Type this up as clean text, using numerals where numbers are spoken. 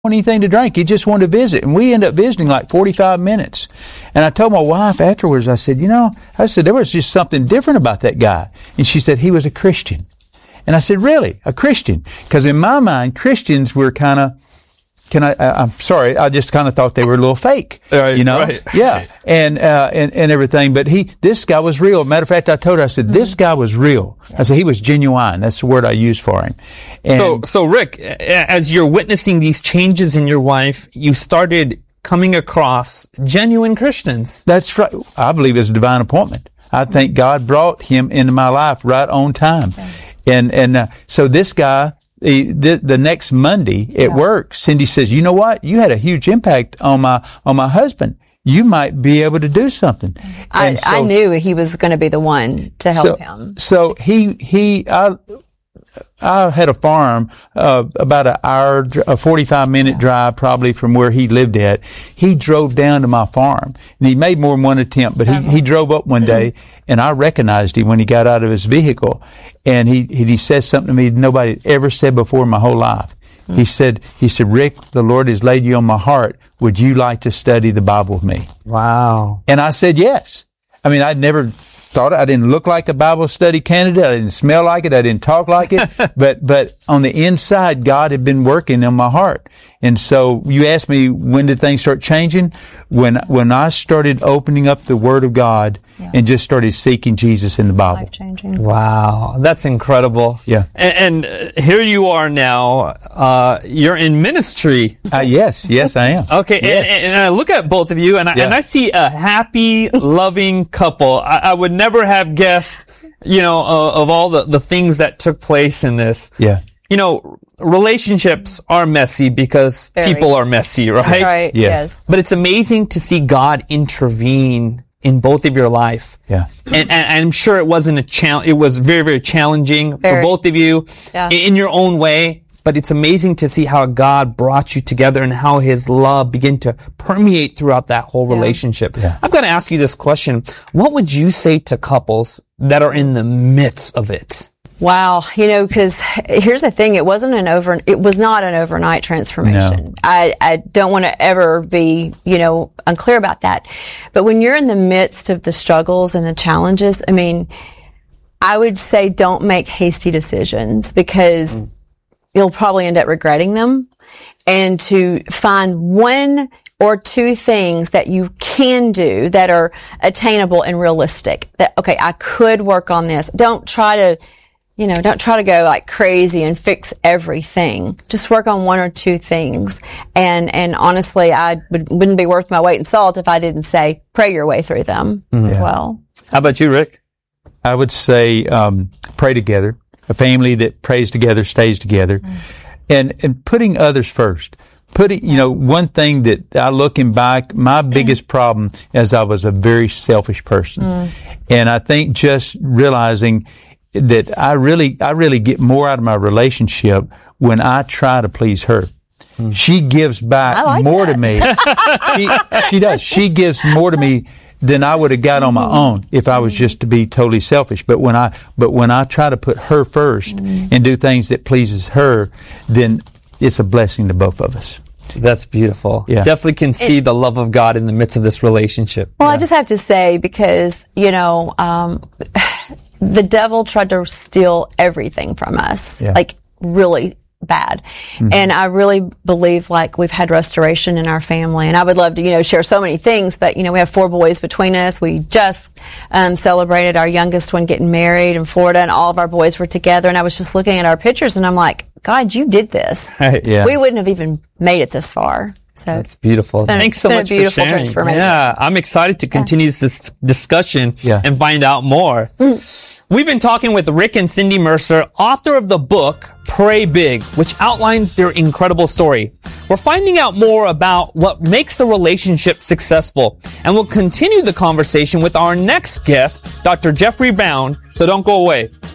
want anything to drink. He just wanted to visit. And we ended up visiting like 45 minutes. And I told my wife afterwards, I said, there was just something different about that guy. And she said, he was a Christian. And I said, really? A Christian? Because in my mind, Christians were kind of, I'm sorry, I just kind of thought they were a little fake, Right. Yeah, and everything. But this guy was real. Matter of fact, I told her, I said, this guy was real. I said, he was genuine. That's the word I used for him. And So Rick, as you're witnessing these changes in your wife, you started coming across genuine Christians. that's right. I believe it's a divine appointment. I think God brought him into my life right on time. And so this guy, the next Monday at work, Cindy says, you know what? You had a huge impact on my husband. You might be able to do something. I knew he was going to be the one to help him. So I had a farm, about a 45-minute drive probably from where he lived at. He drove down to my farm and he made more than one attempt, but he drove up one day and I recognized him when he got out of his vehicle, and he said something to me nobody had ever said before in my whole life. He said, Rick, the Lord has laid you on my heart. Would you like to study the Bible with me? Wow. And I said yes. I mean, I'd never thought I didn't look like a Bible study candidate. I didn't smell like it. I didn't talk like it. but on the inside, God had been working in my heart. And so you asked me, when did things start changing? When I started opening up the Word of God and just started seeking Jesus in the Bible. Life-changing. Wow. That's incredible. Yeah. And here you are now. You're in ministry. Yes, I am. Okay. Yes. And I look at both of you and I see a happy, loving couple. I would never have guessed, of all the things that took place in this. Yeah. Relationships are messy because people are messy, right? That's right. Yes. But it's amazing to see God intervene in both of your life. Yeah. And I'm sure it wasn't it was very, very challenging for both of you in your own way. But it's amazing to see how God brought you together and how His love began to permeate throughout that whole relationship. Yeah. I'm going to ask you this question. What would you say to couples that are in the midst of it? Wow. Because here's the thing. It was not an overnight transformation. No. I don't want to ever be, unclear about that. But when you're in the midst of the struggles and the challenges, I would say don't make hasty decisions because you'll probably end up regretting them. And to find one or two things that you can do that are attainable and realistic. That, okay, I could work on this. Don't try to go like crazy and fix everything. Just work on one or two things. And honestly, wouldn't be worth my weight in salt if I didn't say pray your way through them as well. How about you, Rick? I would say pray together. A family that prays together stays together. And putting others first. One thing that I looking back, my biggest problem is I was a very selfish person. And I think just realizing that I really get more out of my relationship when I try to please her. She gives back more to me. She does. She gives more to me than I would have got on my own if I was just to be totally selfish. But when I try to put her first and do things that pleases her, then it's a blessing to both of us. That's beautiful. Yeah. Definitely can see the love of God in the midst of this relationship. Well, I just have to say, because, the devil tried to steal everything from us, like really bad. And I really believe we've had restoration in our family, and I would love to, share so many things, but, we have 4 boys between us. We just, celebrated our youngest one getting married in Florida, and all of our boys were together, and I was just looking at our pictures and I'm like, God, you did this. Right. Yeah. We wouldn't have even made it this far. So that's beautiful. Thanks so much for sharing. Transformation. Yeah, I'm excited to continue this discussion and find out more. We've been talking with Rick and Cindy Mercer, author of the book, Pray Big, which outlines their incredible story. We're finding out more about what makes a relationship successful, and we'll continue the conversation with our next guest, Dr. Jeffrey Brown, so don't go away.